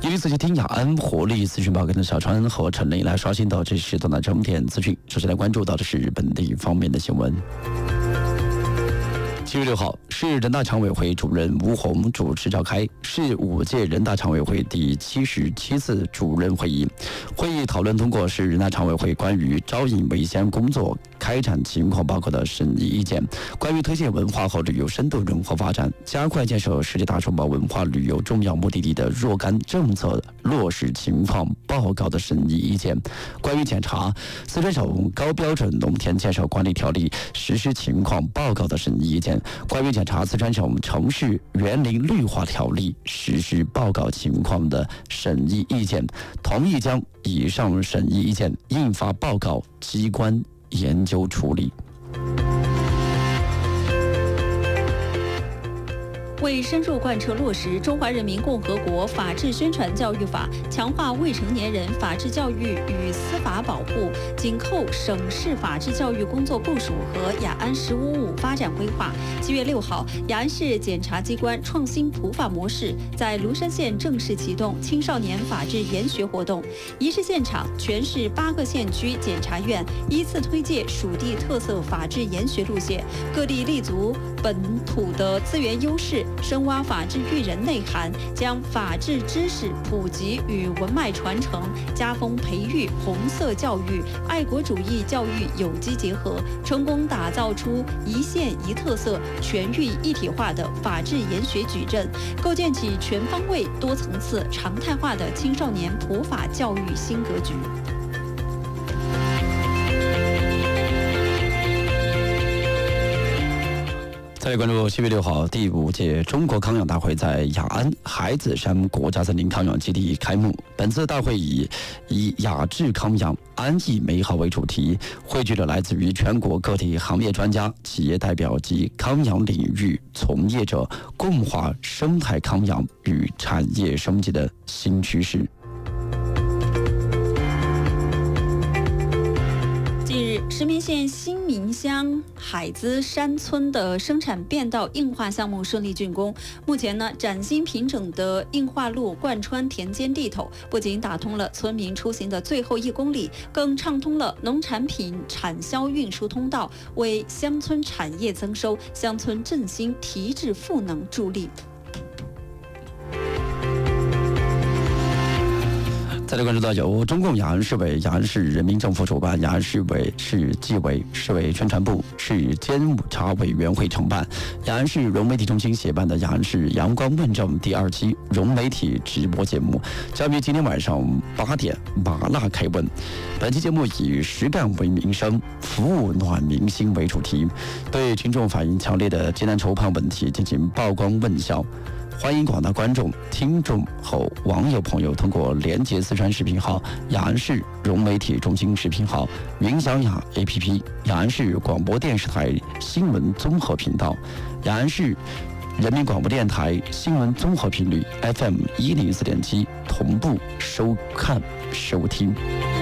继续仔细听雅安活力资讯报，跟着小川和陈琳来刷新到这时段的重点资讯。首先来关注到的是本地方面的新闻。7月6号，市人大常委会主任吴宏主持召开市5届人大常委会第77次主任会议。会议讨论通过市人大常委会关于招引为先工作开展情况报告的审议意见，关于推进文化和旅游深度融合发展，加快建设世界大中华文化旅游重要目的地的若干政策落实情况报告的审议意见，关于检查四川省高标准农田建设管理条例实施情况报告的审议意见，关于检查四川省城市园林绿化条例实施报告情况的审议意见，同意将以上审议意见印发报告机关研究处理。 为深入贯彻落实《中华人民共和国法治宣传教育法》，强化未成年人法治教育与司法保护，紧扣省市法治教育工作部署和雅安“15+5”发展规划，7月6号，雅安市检察机关创新普法模式在庐山县正式启动青少年法治研学活动。仪式现场，全市8个县区检察院依次推介属地特色法治研学路线，各地立足本土的资源优势，深挖法治育人内涵，将法治知识普及与文脉传承，加风培育红色教育、爱国主义教育有机结合，成功打造出一县一特色、全域一体化的法治研学矩阵，构建起全方位、多层次、常态化的青少年普法教育新格局。 再来关注7月6号，第5届中国康养大会在雅安海子山国家森林康养基地开幕。本次大会以雅致康养、安逸美好为主题，汇聚了来自于全国各地行业专家、企业代表及康养领域从业者，共话生态康养与产业升级的新趋势。 石棉县新民乡海子山村的生产变道硬化项目顺利竣工。目前呢，崭新平整的硬化路贯穿田间地头，不仅打通了村民出行的最后1公里，更畅通了农产品产销运输通道，为乡村产业增收、乡村振兴、提质赋能助力。 再来关注到由中共雅安市委、雅安市人民政府主办，雅安市委、市纪委、市委宣传部、市监察委员会承办，雅安市融媒体中心协办的雅安市阳光问政第2期融媒体直播节目，将于今天晚上8点麻辣开问。本期节目以实干为民生、服务暖民心为主题，对群众反映强烈的艰难愁盼问题进行曝光问效。欢迎广大观众、听众和网友朋友通过连接四川视频号、雅安市融媒体中心视频号、云小雅 APP、雅安市广播电视台新闻综合频道、雅安市人民广播电台新闻综合频率 FM 104.7同步收看收听。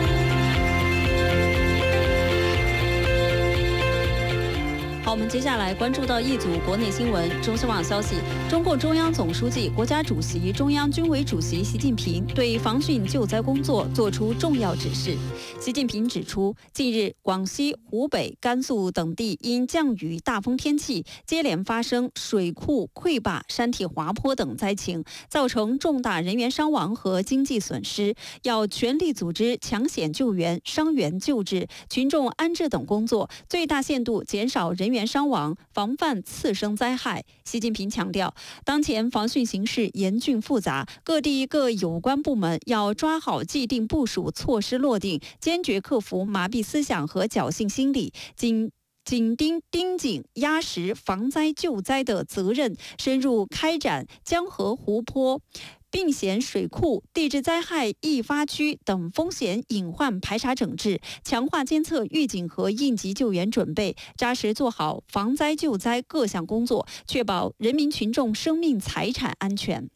好，我们接下来关注到一组国内新闻。中新网消息，中共中央总书记、国家主席、中央军委主席习近平对防汛救灾工作作出重要指示。习近平指出，近日广西、湖北、甘肃等地因降雨、大风天气接连发生水库溃坝、山体滑坡等灾情，造成重大人员伤亡和经济损失，要全力组织抢险救援、伤员救治、群众安置等工作，最大限度减少人员伤亡，防范次生灾害。习近平强调，当前防汛形势严峻复杂，各地各有关部门要抓好既定部署措施落定，坚决克服麻痹思想和侥幸心理，紧盯压实防灾救灾的责任，深入开展江河湖泊、并险水库、地质灾害易发区等风险隐患排查整治，强化监测预警和应急救援准备，扎实做好防灾救灾各项工作，确保人民群众生命财产安全。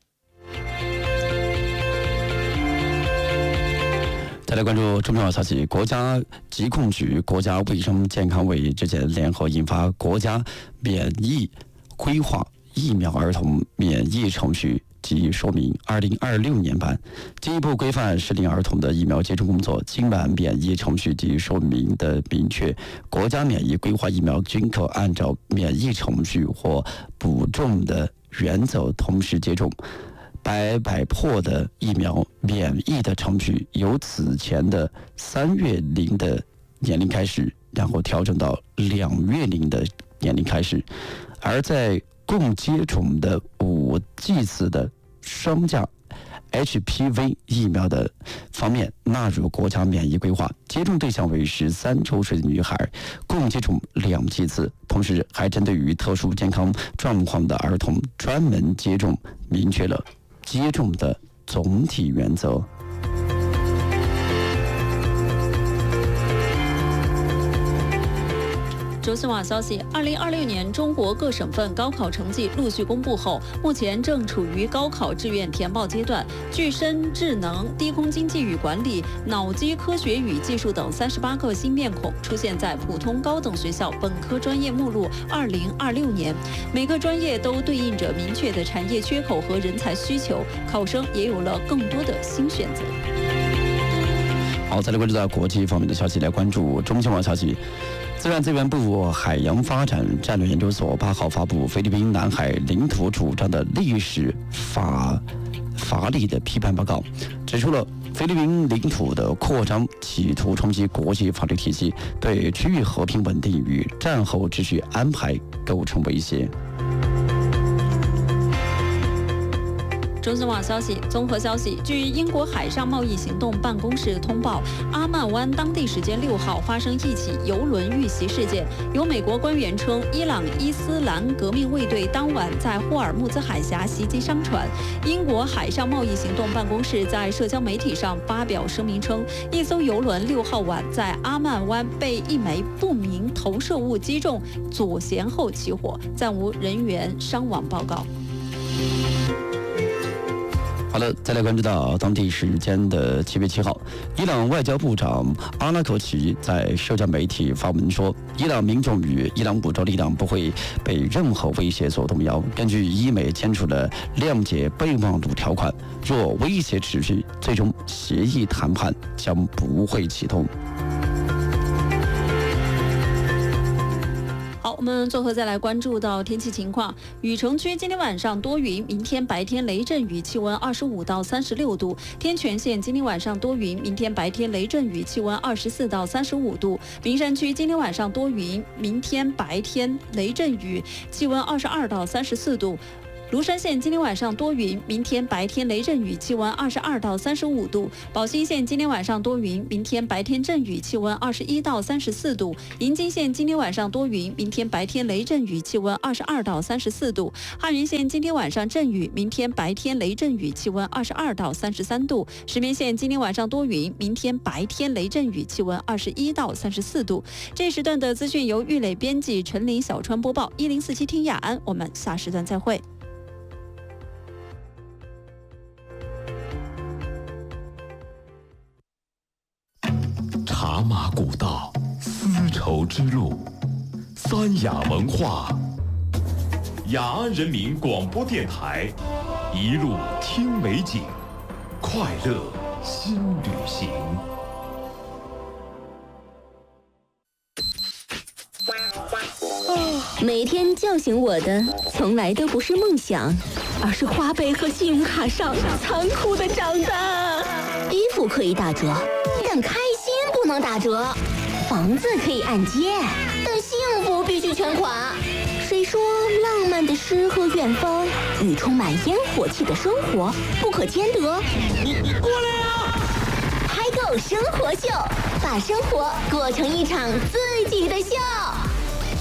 再来关注重要消息，国家疾控局、国家卫生健康委之间联合印发国家免疫规划疫苗儿童免疫程序及说明2026年版，进一步规范适龄儿童的疫苗接种工作。新版免疫程序及说明的明确，国家免疫规划疫苗均可按照免疫程序或补种的原则同时接种。百破的疫苗免疫的程序由此前的3月龄的年龄开始，然后调整到2月龄的年龄开始。而在共接种的5剂次的双价 HPV 疫苗的方面纳入国家免疫规划，接种对象为13周岁的女孩，共接种2剂次。同时还针对于特殊健康状况的儿童专门接种，明确了接种的总体原则。 中新网消息，2026年中国各省份高考成绩陆续公布后，目前正处于高考志愿填报阶段。具身智能、低空经济与管理、脑机科学与技术等38个新面孔出现在普通高等学校本科专业目录2026年，每个专业都对应着明确的产业缺口和人才需求，考生也有了更多的新选择。 好，再来关注到国际方面的消息，来关注中新网消息。自然资源部海洋发展战略研究所8号发布菲律宾南海领土主张的历史法理的批判报告，指出了菲律宾领土的扩张企图冲击国际法律体系，对区域和平稳定与战后秩序安排构成威胁。 中新网消息，综合消息，据英国海上贸易行动办公室通报，阿曼湾当地时间6号发生一起油轮遇袭事件。有美国官员称，伊朗伊斯兰革命卫队当晚在霍尔木兹海峡袭击商船。英国海上贸易行动办公室在社交媒体上发表声明称，一艘油轮6号晚在阿曼湾被一枚不明投射物击中左舷后起火，暂无人员伤亡报告。 好了，再来关注到当地时间的7月7号，伊朗外交部长阿拉克齐在社交媒体发文说，伊朗民众与伊朗武装力量不会被任何威胁所动摇。根据伊美签署的谅解备忘录条款，若威胁持续，最终协议谈判将不会启动。 好，我们最后再来关注到天气情况。雨城区今天晚上多云，明天白天雷阵雨，气温25到36度。天全县今天晚上多云，明天白天雷阵雨，气温24到35度。名山区今天晚上多云，明天白天雷阵雨，气温22到34度。庐山县今天晚上多云，明天白天雷阵雨，气温22到35度。宝兴县今天晚上多云，明天白天阵雨，气温21到34度。银津县今天晚上多云，明天白天雷阵雨，气温22到34度。汉源县今天晚上阵雨，明天白天雷阵雨，气温22到33度。石棉县今天晚上多云，明天白天雷阵雨，气温21到34度。这时段的资讯由玉磊编辑，陈琳、小川播报。1047听雅安，我们下时段再会。 茶马古道，丝绸之路，三雅文化。雅安人民广播电台，一路听美景，快乐新旅行。 每天叫醒我的，从来都不是梦想，而是花呗和信用卡上残酷的账单。衣服可以打折，但开心不能打折；房子可以按揭，但幸福必须全款。谁说浪漫的诗和远方与充满烟火气的生活不可兼得？ 你过来呀！ 嗨购生活秀，把生活过成一场自己的秀。